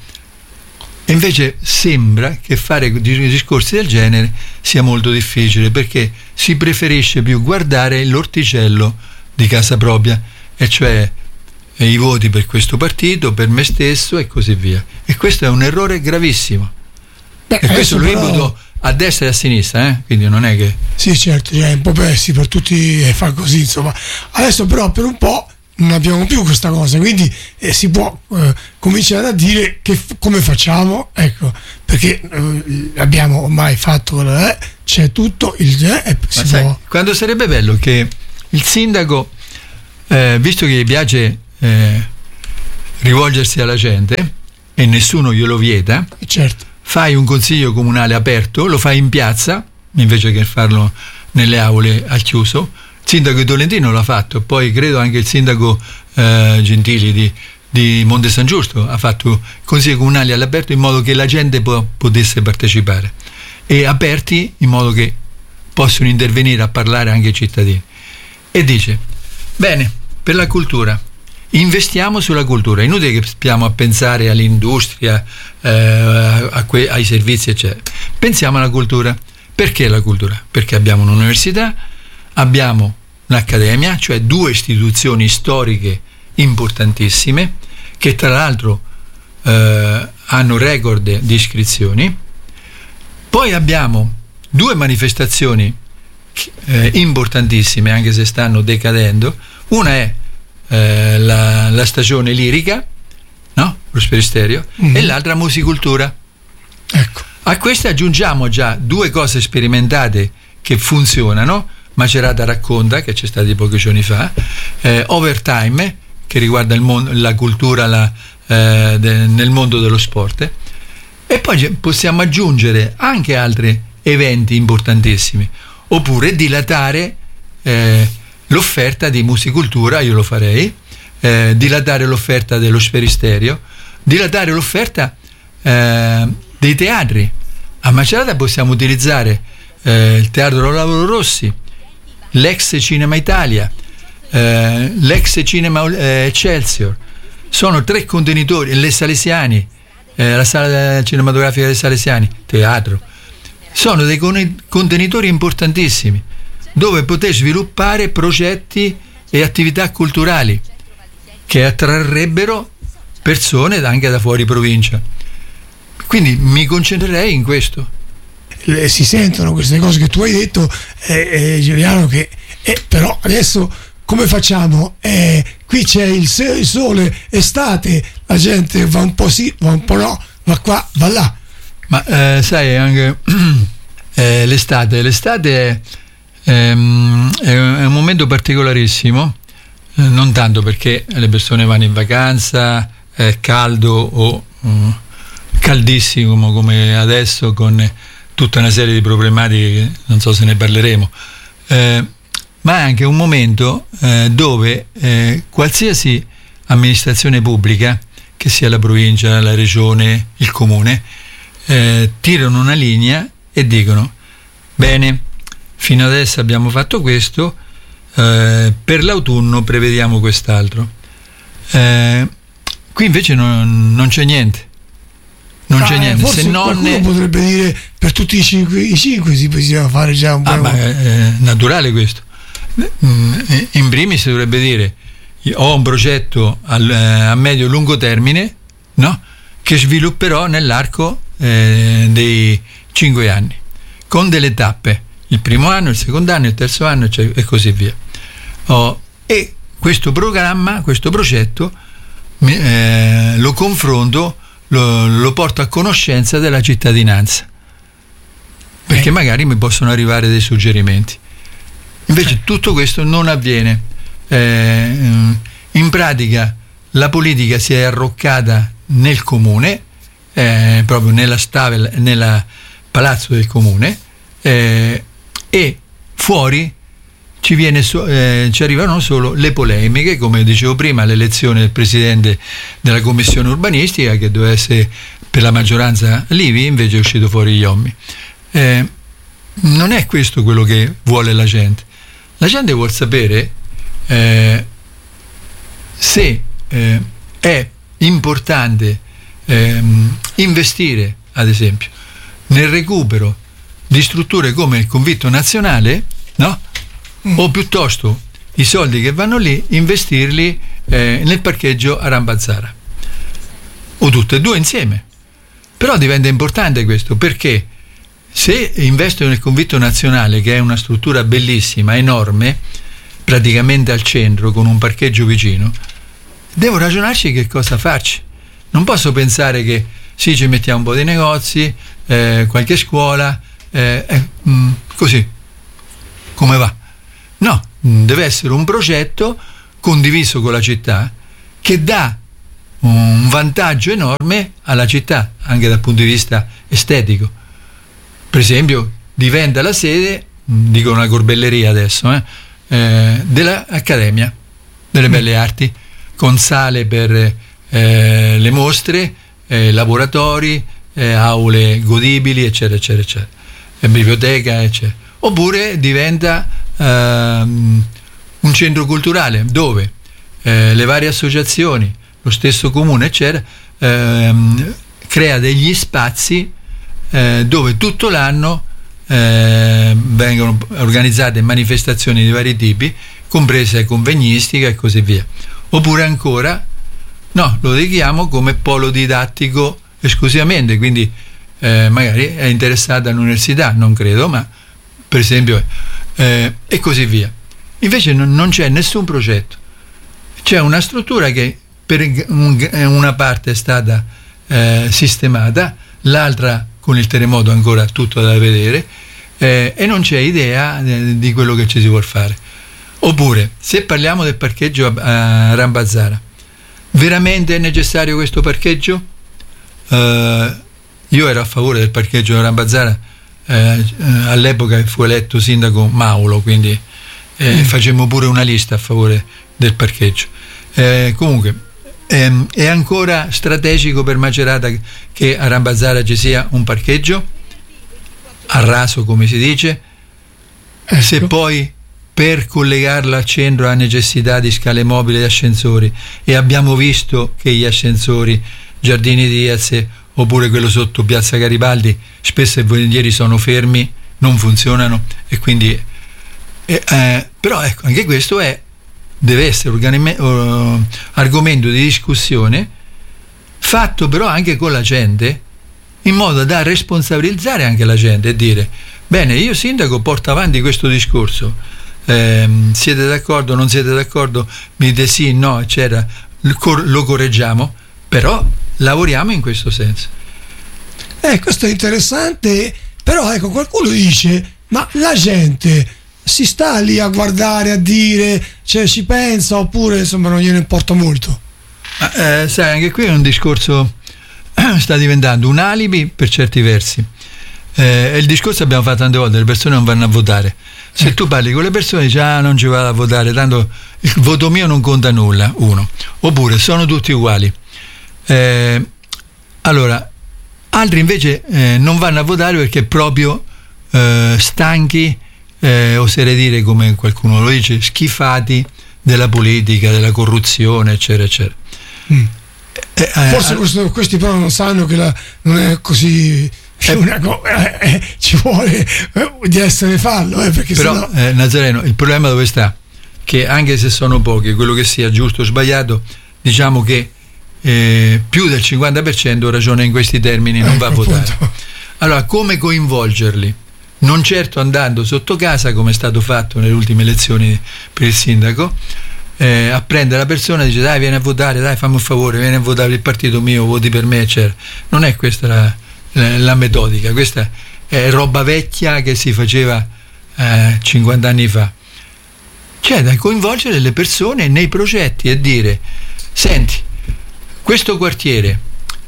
E invece sembra che fare discorsi del genere sia molto difficile, perché si preferisce più guardare l'orticello di casa propria, e cioè i voti per questo partito, per me stesso e così via. E questo è un errore gravissimo. Beh, e questo lo però... imputo a destra e a sinistra, eh? Quindi non è che... Sì, certo, cioè, un po' persi per tutti e fa così, insomma. Adesso però per un po' non abbiamo più questa cosa, quindi eh, si può eh, cominciare a dire che f- come facciamo, ecco, perché eh, abbiamo ormai fatto, eh, c'è c'è tutto il eh, si sai, può... quando sarebbe bello che il sindaco, eh, visto che gli piace eh, rivolgersi alla gente e nessuno glielo vieta, certo, fai un consiglio comunale aperto, lo fai in piazza invece che farlo nelle aule al chiuso. Il sindaco di Tolentino l'ha fatto, poi credo anche il sindaco eh, Gentili di, di Monte San Giusto ha fatto consigli comunali all'aperto in modo che la gente po- potesse partecipare, e aperti in modo che possono intervenire a parlare anche i cittadini. E dice: bene, per la cultura investiamo sulla cultura, inutile che stiamo a pensare all'industria, eh, a que- ai servizi eccetera, pensiamo alla cultura. Perché la cultura? Perché abbiamo un'università, abbiamo un'accademia, cioè due istituzioni storiche importantissime che tra l'altro eh, hanno record di iscrizioni. Poi abbiamo due manifestazioni eh, importantissime, anche se stanno decadendo. Una è eh, la, la stagione lirica, no? Lo Sferisterio, mm-hmm. e l'altra musicultura. Ecco. A queste aggiungiamo già due cose sperimentate che funzionano: Macerata racconta, che c'è stati pochi giorni fa, eh, Overtime, che riguarda il mondo, la cultura la, eh, de, nel mondo dello sport, e poi possiamo aggiungere anche altri eventi importantissimi, oppure dilatare eh, l'offerta di musicultura, io lo farei, eh, dilatare l'offerta dello Sferisterio, dilatare l'offerta eh, dei teatri. A Macerata possiamo utilizzare eh, il Teatro Lauro Rossi, l'ex Cinema Italia, eh, l'ex Cinema eh, Excelsior. Sono tre contenitori, le Salesiani, eh, la sala cinematografica dei Salesiani, teatro. Sono dei con- contenitori importantissimi dove poter sviluppare progetti e attività culturali che attrarrebbero persone anche da fuori provincia. Quindi mi concentrerei in questo. Le, si sentono queste cose che tu hai detto, eh, eh, Giuliano, che eh, però adesso come facciamo? Eh, qui c'è il, il sole, estate, la gente va un po' sì, va un po' no, va qua, va là. Ma eh, sai, anche eh, l'estate, l'estate è, ehm, è un momento particolarissimo, eh, non tanto perché le persone vanno in vacanza, è caldo o um, caldissimo come adesso, con tutta una serie di problematiche che non so se ne parleremo, eh, ma è anche un momento eh, dove eh, qualsiasi amministrazione pubblica, che sia la provincia, la regione, il comune, eh, tirano una linea e dicono: bene, fino adesso abbiamo fatto questo, eh, per l'autunno prevediamo quest'altro. Eh, qui invece non, non c'è niente. Non ah, c'è niente, forse se non qualcuno potrebbe dire per tutti i cinque, i cinque si poteva fare già un po'. Ah, ma è naturale questo. In primis si dovrebbe dire: ho un progetto al, a medio e lungo termine, no? Che svilupperò nell'arco eh, dei cinque anni, con delle tappe, il primo anno, il secondo anno, il terzo anno, cioè, e così via. Oh, e questo programma, questo progetto eh, lo confronto, Lo, lo porto a conoscenza della cittadinanza, perché magari mi possono arrivare dei suggerimenti. Invece tutto questo non avviene. Eh, in pratica la politica si è arroccata nel comune, eh, proprio nella stave, nel palazzo del comune, eh, e fuori ci, viene so, eh, ci arrivano solo le polemiche, come dicevo prima, l'elezione del presidente della commissione urbanistica, che doveva essere per la maggioranza Livi, invece è uscito fuori Iommi. Eh, non è questo quello che vuole la gente. La gente vuol sapere eh, se eh, è importante eh, investire, ad esempio, nel recupero di strutture come il Convitto Nazionale, no? O piuttosto i soldi che vanno lì investirli eh, nel parcheggio a Rambazzara, o tutte e due insieme. Però diventa importante questo, perché se investo nel Convitto Nazionale, che è una struttura bellissima, enorme, praticamente al centro, con un parcheggio vicino, devo ragionarci che cosa farci. Non posso pensare che sì, ci mettiamo un po' di negozi, eh, qualche scuola, eh, eh, mh, così, come va? No, deve essere un progetto condiviso con la città che dà un vantaggio enorme alla città, anche dal punto di vista estetico. Per esempio, diventa la sede, dico una corbelleria adesso, eh, eh, dell'Accademia delle Belle Arti, con sale per eh, le mostre, eh, laboratori, eh, aule godibili, eccetera, eccetera, eccetera, e biblioteca, eccetera. Oppure diventa ehm, un centro culturale dove eh, le varie associazioni, lo stesso comune, eccetera, ehm, crea degli spazi eh, dove tutto l'anno eh, vengono organizzate manifestazioni di vari tipi, comprese convegnistica e così via. Oppure ancora, no, lo dedichiamo come polo didattico esclusivamente, quindi eh, magari è interessata all'università, non credo, ma per esempio eh, e così via. Invece non, non c'è nessun progetto, c'è una struttura che per un, una parte è stata eh, sistemata, l'altra con il terremoto ancora tutto da vedere, eh, e non c'è idea eh, di quello che ci si vuol fare. Oppure, se parliamo del parcheggio a, a Rambazzara, veramente è necessario questo parcheggio? Uh, io ero a favore del parcheggio a Rambazzara, eh, all'epoca fu eletto sindaco Maulo, quindi eh, mm. facemmo pure una lista a favore del parcheggio. Eh, comunque ehm, è ancora strategico per Macerata che a Rambazzara ci sia un parcheggio a raso, come si dice, ecco. Se poi per collegarla al centro ha necessità di scale mobili e ascensori, e abbiamo visto che gli ascensori Giardini Diaz oppure quello sotto Piazza Garibaldi spesso e volentieri sono fermi, non funzionano, e quindi eh, eh, però ecco, anche questo è deve essere organime, uh, argomento di discussione, fatto però anche con la gente, in modo da responsabilizzare anche la gente e dire: bene, io sindaco porto avanti questo discorso, eh, siete d'accordo, non siete d'accordo, mi dite sì, no, eccetera, lo correggiamo, però lavoriamo in questo senso. Eh, questo è interessante, però ecco, qualcuno dice: ma la gente si sta lì a guardare, a dire, cioè ci pensa, oppure insomma non gliene importa molto? Ma, eh, sai, anche qui è un discorso, sta diventando un alibi per certi versi. Eh, e il discorso abbiamo fatto tante volte: le persone non vanno a votare. Se tu parli con le persone, dici: ah, non ci vado a votare, tanto il voto mio non conta nulla, uno. Oppure sono tutti uguali. Eh, allora, altri invece eh, non vanno a votare perché proprio eh, stanchi, eh, oserei dire, come qualcuno lo dice, schifati della politica, della corruzione, eccetera, eccetera. Mm. Eh, eh, Forse questo, questi però non sanno che la, non è così. Eh, una co- eh, eh, ci vuole eh, di essere fallo, eh, perché però sennò... eh, Nazareno, il problema dove sta? Che anche se sono pochi, quello che sia giusto o sbagliato, diciamo che eh, più del cinquanta per cento ragiona in questi termini, non eh, va a votare. Appunto. Allora, come coinvolgerli? Non certo andando sotto casa, come è stato fatto nelle ultime elezioni per il sindaco, eh, a prendere la persona e dice: dai, vieni a votare, dai, fammi un favore, vieni a votare il partito mio, voti per me, eccetera. Non è questa la la metodica, questa è roba vecchia che si faceva eh, cinquanta anni fa. C'è da coinvolgere le persone nei progetti e dire: senti, questo quartiere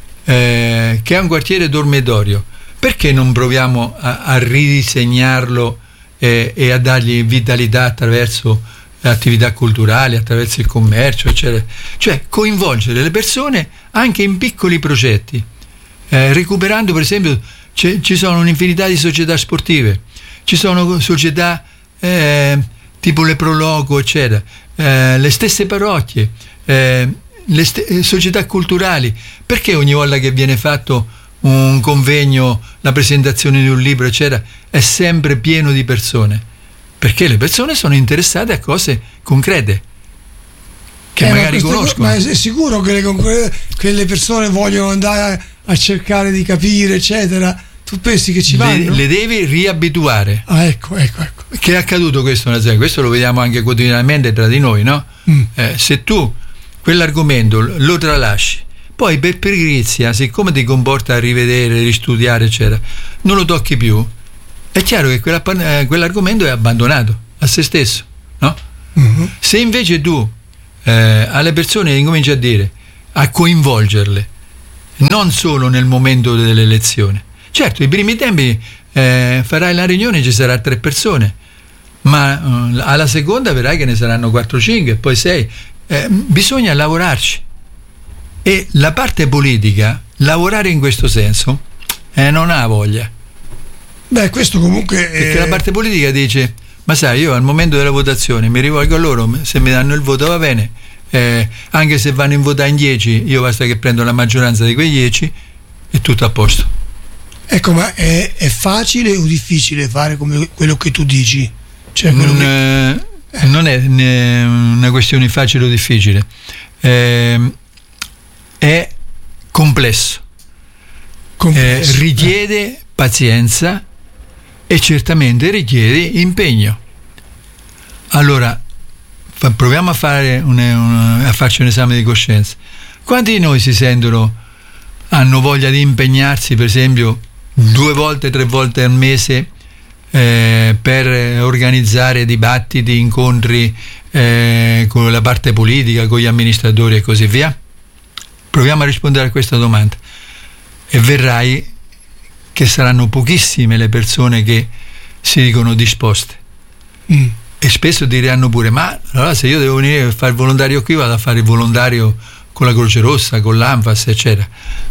eh, che è un quartiere dormitorio, perché non proviamo a, a ridisegnarlo eh, e a dargli vitalità attraverso attività culturali, attraverso il commercio, eccetera. Cioè coinvolgere le persone anche in piccoli progetti. Eh, recuperando, per esempio, ci sono un'infinità di società sportive, ci sono società eh, tipo le Prologo, eccetera, eh, le stesse parrocchie, eh, le st- società culturali. Perché ogni volta che viene fatto un convegno, la presentazione di un libro, eccetera, è sempre pieno di persone? Perché le persone sono interessate a cose concrete che eh, magari ma conoscono. Ma è sicuro che le, che le persone vogliono andare a cercare di capire, eccetera? Tu pensi che ci vanno? Le, le devi riabituare. Ah, ecco, ecco, ecco. Che è accaduto questo, questo lo vediamo anche quotidianamente tra di noi, no? Mm. Eh, se tu quell'argomento lo tralasci, poi per pigrizia, siccome ti comporta a rivedere, ristudiare, eccetera, non lo tocchi più, è chiaro che quella, eh, quell'argomento è abbandonato a se stesso, no? Uh-huh. Se invece tu eh, alle persone incominci a dire, a coinvolgerle, non solo nel momento dell'elezione. Certo, i primi tempi eh, farai la riunione, ci sarà tre persone, ma eh, alla seconda vedrai che ne saranno quattro cinque, poi sei. Eh, bisogna lavorarci, e la parte politica lavorare in questo senso eh, non ha voglia. Beh, questo comunque perché è... la parte politica dice, ma sai, io al momento della votazione mi rivolgo a loro, se mi danno il voto va bene, eh, anche se vanno in votare in dieci, io basta che prendo la maggioranza di quei dieci e tutto a posto. Ecco, ma è, è facile o difficile fare come quello che tu dici? Cioè, quello non, che... eh. non è né una questione facile o difficile, eh, è complesso, complesso. Eh, richiede eh. pazienza e certamente richiede impegno. Allora fa, proviamo a fare un, un, a farci un esame di coscienza. Quanti di noi si sentono, hanno voglia di impegnarsi, per esempio due volte, tre volte al mese eh, per organizzare dibattiti, incontri eh, con la parte politica, con gli amministratori e così via? Proviamo a rispondere a questa domanda e verrai che saranno pochissime le persone che si dicono disposte. Mm. E spesso diranno pure, ma allora se io devo venire a fare il volontario qui, vado a fare il volontario con la Croce Rossa, con l'ANFAS, eccetera.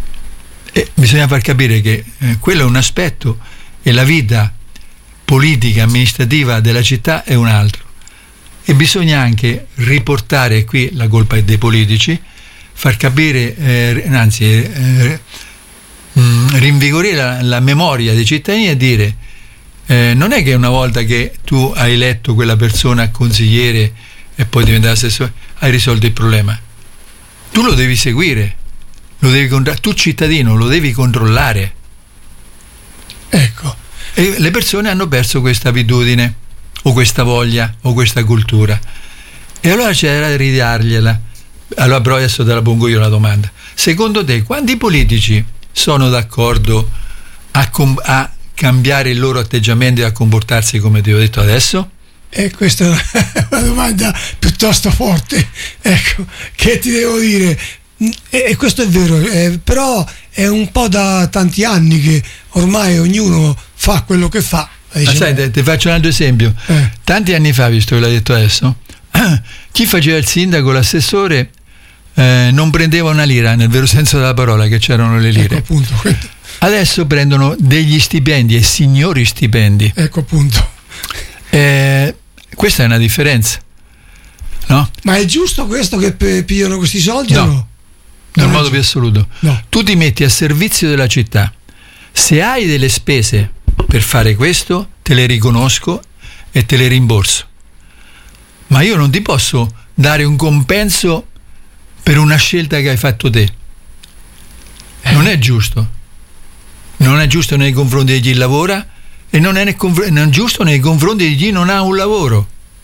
E bisogna far capire che eh, quello è un aspetto e la vita politica, amministrativa della città è un altro. E bisogna anche riportare, qui la colpa è dei politici, far capire, eh, anzi eh, mh, rinvigorire la, la memoria dei cittadini e dire eh, non è che una volta che tu hai eletto quella persona consigliere e poi diventa assessore hai risolto il problema. Tu lo devi seguire, lo devi controllare, tu cittadino lo devi controllare. Ecco. E le persone hanno perso questa abitudine o questa voglia o questa cultura, e allora c'è da ridargliela. Allora però adesso te la pongo io la domanda: secondo te quanti politici sono d'accordo a, com- a cambiare il loro atteggiamento e a comportarsi come ti ho detto adesso? E questa è una domanda piuttosto forte, ecco, che ti devo dire. E questo è vero, eh, però è un po' da tanti anni che ormai ognuno fa quello che fa. Ma sai, te, ti faccio un altro esempio. Eh. Tanti anni fa, visto che l'hai detto adesso, chi faceva il sindaco, l'assessore, eh, non prendeva una lira, nel vero senso della parola, che c'erano le lire. Ecco appunto. Adesso prendono degli stipendi, e signori stipendi. Ecco appunto. Eh, questa è una differenza, no? Ma è giusto questo che p- pigliano questi soldi no. o no? Nel no, modo più assoluto. No. Tu ti metti a servizio della città. Se hai delle spese per fare questo, te le riconosco e te le rimborso. Ma io non ti posso dare un compenso per una scelta che hai fatto te. Eh. Non è giusto. Non è giusto nei confronti di chi lavora e non è, nel conf- non è giusto nei confronti di chi non ha un lavoro.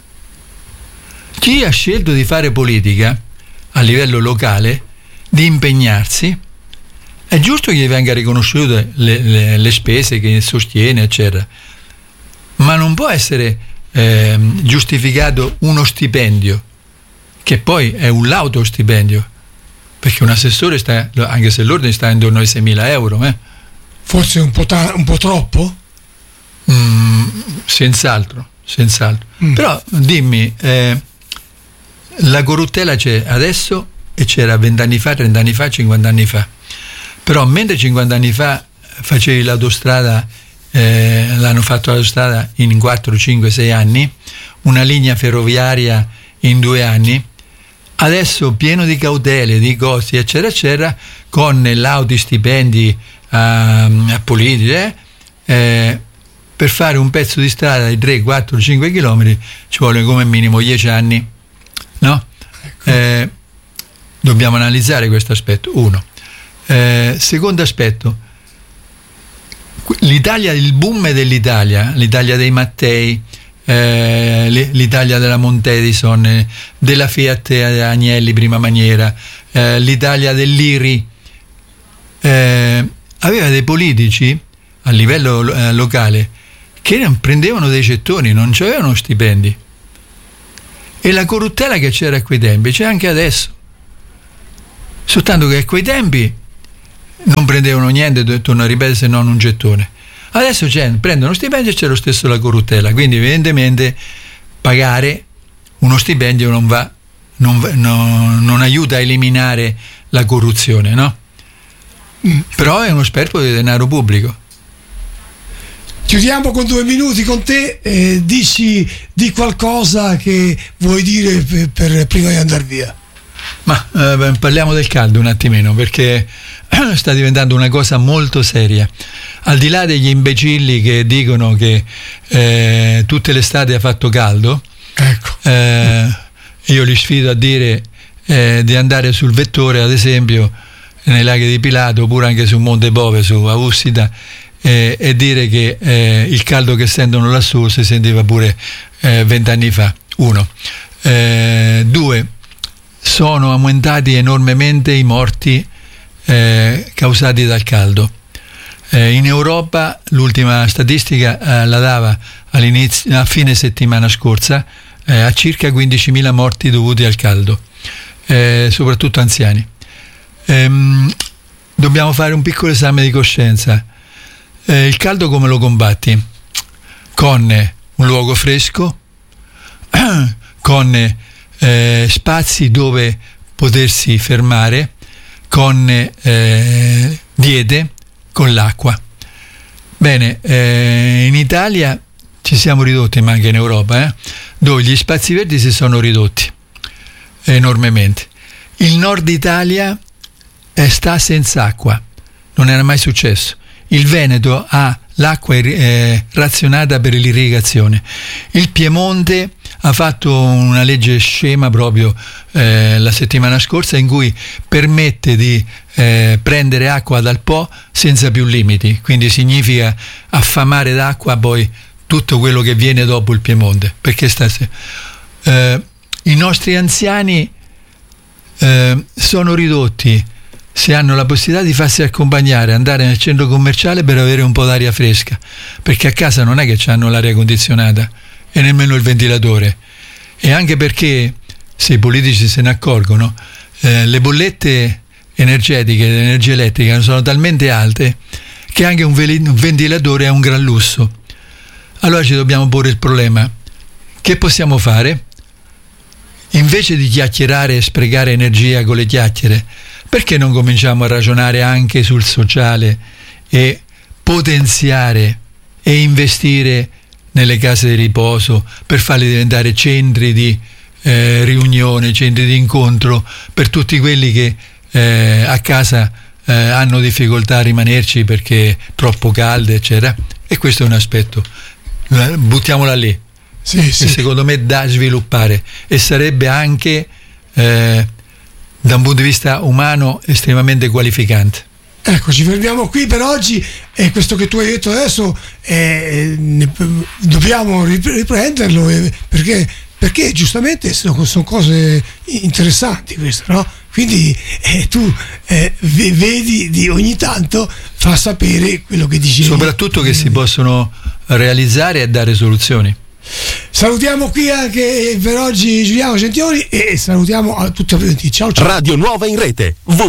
Chi ha scelto di fare politica a livello locale, di impegnarsi, è giusto che gli venga riconosciute le, le, le spese che sostiene, eccetera, ma non può essere eh, giustificato uno stipendio che poi è un lauto stipendio, perché un assessore sta, anche se l'ordine sta intorno ai seimila euro, eh. Forse un po', ta- un po' troppo? Mm, senz'altro, senz'altro. Mm. Però dimmi, eh, la corruttela c'è adesso e c'era vent'anni fa, trent'anni fa, cinquant'anni fa. Però mentre cinquanta anni fa facevi l'autostrada, eh, l'hanno fatto l'autostrada in quattro, cinque, sei anni, una linea ferroviaria in due anni, adesso pieno di cautele, di costi, eccetera, eccetera, con lauti stipendi a, a politici, eh, eh, per fare un pezzo di strada di tre, quattro, cinque chilometri ci vuole come minimo dieci anni, no? Ecco. Eh, dobbiamo analizzare questo aspetto, uno. Eh, secondo aspetto, l'Italia, il boom dell'Italia, l'Italia dei Mattei, eh, l'Italia della Montedison, della Fiat Agnelli prima maniera, eh, l'Italia dell'Iri, eh, aveva dei politici a livello eh, locale che non prendevano dei gettoni, non avevano stipendi. E la corruttela che c'era a quei tempi c'è anche adesso. Soltanto che a quei tempi non prendevano niente, torno a ripetere, se non un gettone. Adesso c'è, prendono stipendio e c'è lo stesso la corruttela, quindi evidentemente pagare uno stipendio non va, non, va, no, non aiuta a eliminare la corruzione, no? Mm. Però è uno sperpero di denaro pubblico. Chiudiamo con due minuti con te, eh, dici di qualcosa che vuoi dire per, per prima di andare via. Ma eh, parliamo del caldo un attimino, perché sta diventando una cosa molto seria. Al di là degli imbecilli che dicono che eh, tutte le estate ha fatto caldo, ecco. eh, io li sfido a dire eh, di andare sul vettore, ad esempio nei laghi di Pilato, oppure anche su Monte Bove, su Aussita, eh, e dire che eh, il caldo che sentono lassù si sentiva pure vent'anni eh, fa. Uno. Eh, due. Sono aumentati enormemente i morti eh, causati dal caldo. Eh, in Europa l'ultima statistica eh, la dava all'inizio, a fine settimana scorsa eh, a circa quindicimila morti dovuti al caldo, eh, soprattutto anziani. Ehm, dobbiamo fare un piccolo esame di coscienza. Eh, il caldo come lo combatti? Con un luogo fresco, con Eh, spazi dove potersi fermare, con eh, diete, con l'acqua. Bene, eh, in Italia ci siamo ridotti, ma anche in Europa, eh, dove gli spazi verdi si sono ridotti enormemente. Il nord Italia eh, sta senza acqua, non era mai successo. Il Veneto ha l'acqua eh, razionata per l'irrigazione. Il Piemonte ha fatto una legge scema proprio eh, la settimana scorsa, in cui permette di eh, prendere acqua dal Po senza più limiti, quindi significa affamare d'acqua poi tutto quello che viene dopo il Piemonte, perché sta, eh, i nostri anziani eh, sono ridotti, se hanno la possibilità di farsi accompagnare, andare nel centro commerciale per avere un po' d'aria fresca, perché a casa non è che hanno l'aria condizionata e nemmeno il ventilatore. E anche perché, se i politici se ne accorgono, eh, le bollette energetiche, l'energia elettrica sono talmente alte che anche un, vel- un ventilatore è un gran lusso. Allora ci dobbiamo porre il problema: che possiamo fare? Invece di chiacchierare e sprecare energia con le chiacchiere, perché non cominciamo a ragionare anche sul sociale e potenziare e investire nelle case di riposo per farli diventare centri di eh, riunione, centri di incontro per tutti quelli che eh, a casa eh, hanno difficoltà a rimanerci perché troppo calde, eccetera. E questo è un aspetto, buttiamola lì, sì, che sì. secondo me da sviluppare, e sarebbe anche eh, da un punto di vista umano estremamente qualificante. Ecco, ci fermiamo qui per oggi, e questo che tu hai detto adesso eh, ne, dobbiamo riprenderlo, eh, perché, perché giustamente sono, sono cose interessanti queste, no? Quindi eh, tu eh, vedi di ogni tanto, fa sapere quello che dici. Soprattutto che si possono realizzare e dare soluzioni. Salutiamo qui anche per oggi Giuliano Centioni e salutiamo a tutti. Ciao ciao. Radio Nuova in Rete.